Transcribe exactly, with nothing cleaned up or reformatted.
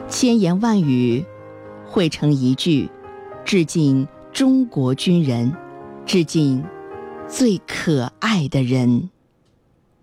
千言万语汇成一句，致敬中国军人，致敬最可爱的人。